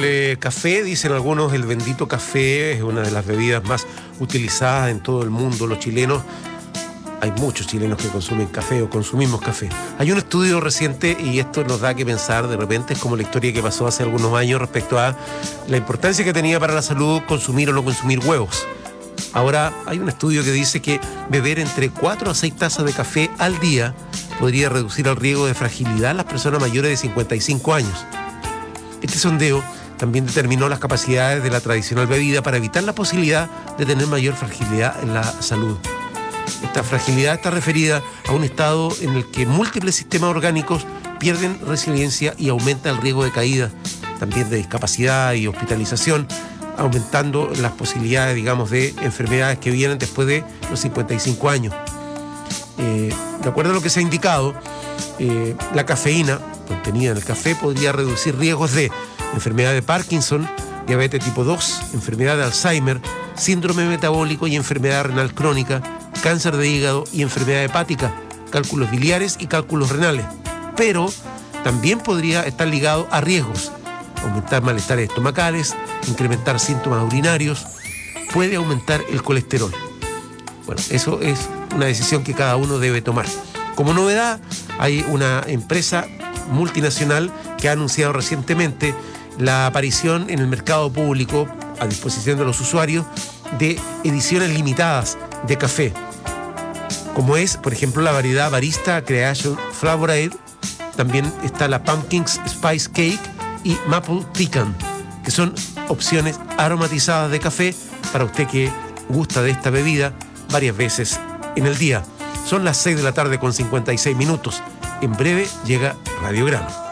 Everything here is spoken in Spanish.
café, dicen algunos, el bendito café es una de las bebidas más utilizadas en todo el mundo. Los chilenos, hay muchos chilenos que consumen café o consumimos café. Hay un estudio reciente, y esto nos da que pensar de repente, es como la historia que pasó hace algunos años respecto a la importancia que tenía para la salud consumir o no consumir huevos. Ahora hay un estudio que dice que beber entre 4 a 6 tazas de café al día podría reducir el riesgo de fragilidad en las personas mayores de 55 años. Este sondeo también determinó las capacidades de la tradicional bebida para evitar la posibilidad de tener mayor fragilidad en la salud. Esta fragilidad está referida a un estado en el que múltiples sistemas orgánicos pierden resiliencia y aumenta el riesgo de caída, también de discapacidad y hospitalización, aumentando las posibilidades, digamos, de enfermedades que vienen después de los 55 años. De acuerdo a lo que se ha indicado, la cafeína contenida en el café podría reducir riesgos de enfermedad de Parkinson, diabetes tipo 2, enfermedad de Alzheimer, síndrome metabólico y enfermedad renal crónica, cáncer de hígado y enfermedad hepática, cálculos biliares y cálculos renales. Pero también podría estar ligado a riesgos: aumentar malestares estomacales, incrementar síntomas urinarios, puede aumentar el colesterol. Bueno, eso es una decisión que cada uno debe tomar. Como novedad, hay una empresa multinacional que ha anunciado recientemente la aparición en el mercado público, a disposición de los usuarios, de ediciones limitadas de café, como es, por ejemplo, la variedad Barista Creation Flavored. También está la Pumpkin Spice Cake y Maple Pecan, que son opciones aromatizadas de café para usted que gusta de esta bebida varias veces en el día. Son las 6 de la tarde con 56 minutos. En breve llega Radio Grano.